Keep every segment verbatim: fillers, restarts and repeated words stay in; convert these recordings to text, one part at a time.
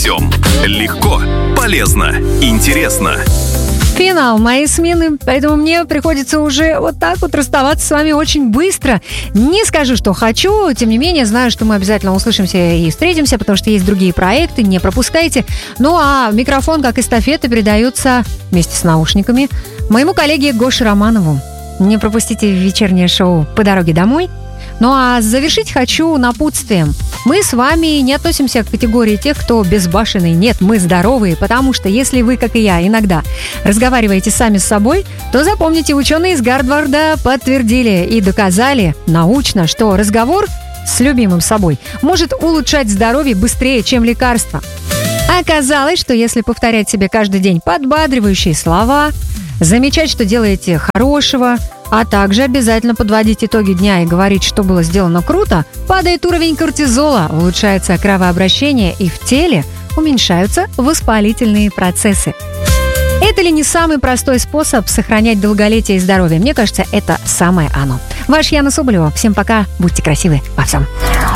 всем. Легко, полезно, интересно. Финал моей смены, поэтому мне приходится уже вот так вот расставаться с вами очень быстро. Не скажу, что хочу, тем не менее, знаю, что мы обязательно услышимся и встретимся, потому что есть другие проекты, не пропускайте. Ну а микрофон, как эстафета, передается вместе с наушниками моему коллеге Гоше Романову. Не пропустите вечернее шоу «По дороге домой». Ну а завершить хочу напутствием. Мы с вами не относимся к категории тех, кто безбашенный. Нет, мы здоровые, потому что если вы, как и я, иногда разговариваете сами с собой, то запомните, ученые из Гарварда подтвердили и доказали научно, что разговор с любимым собой может улучшать здоровье быстрее, чем лекарства. Оказалось, что если повторять себе каждый день подбадривающие слова, замечать, что делаете хорошего, а также обязательно подводить итоги дня и говорить, что было сделано круто, падает уровень кортизола, улучшается кровообращение и в теле уменьшаются воспалительные процессы. Это ли не самый простой способ сохранять долголетие и здоровье? Мне кажется, это самое оно. Ваш Яна Соболева. Всем пока. Будьте красивы во всем.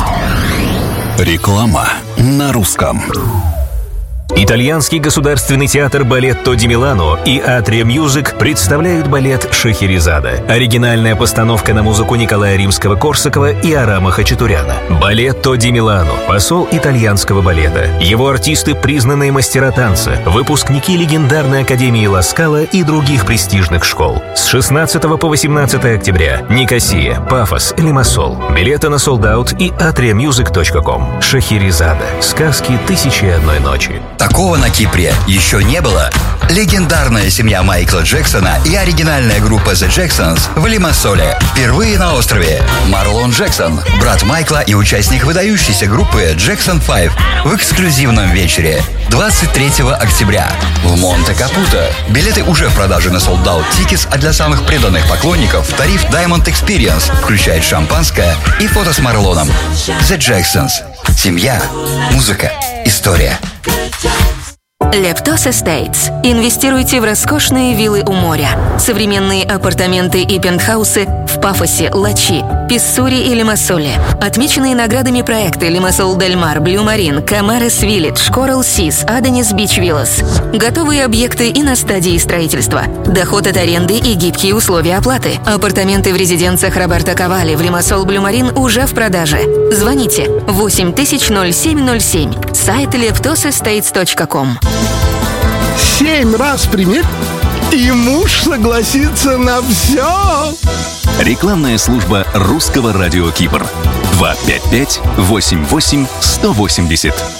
Реклама на русском. Итальянский государственный театр «Балетто ди Милано» и «Атриа Мьюзик» представляют балет «Шахерезада». Оригинальная постановка на музыку Николая Римского-Корсакова и Арама Хачатуряна. «Балетто ди Милано» – посол итальянского балета. Его артисты – признанные мастера танца, выпускники легендарной Академии Ла Скала и других престижных школ. С шестнадцатого по восемнадцатое октября. Никосия, Пафос, Лимассол. Билеты на солдаут и атриа мьюзик точка ком. «Шахерезада» – сказки «Тысячи и одной ночи». Такого на Кипре еще не было. Легендарная семья Майкла Джексона и оригинальная группа The Jacksons в Лимассоле. Впервые на острове. Марлон Джексон, брат Майкла и участник выдающейся группы Джексон пять в эксклюзивном вечере двадцать третьего октября в Монте-Капуто. Билеты уже в продаже на Sold Out Tickets, а для самых преданных поклонников тариф Diamond Experience включает шампанское и фото с Марлоном. The Jacksons. Семья, музыка, история. Leptos Estates. Инвестируйте в роскошные виллы у моря, современные апартаменты и пентхаусы в Пафосе, Лачи, Писсури и Лимассоле. Отмеченные наградами проекты Лимассол Дель Мар, Блю Марин, Камарес Виллидж, Коралл Сис, Аденис Бич Виллас. Готовые объекты и на стадии строительства. Доход от аренды и гибкие условия оплаты. Апартаменты в резиденциях Роберто Кавали в Лимассол Блю Марин уже в продаже. Звоните восемь тысяч ноль семь ноль семь. Сайт leptos estates точка ком. Семь раз примерь, и муж согласится на все. Рекламная служба русского радио Кипр. два пять пять восемь восемь сто восемьдесят.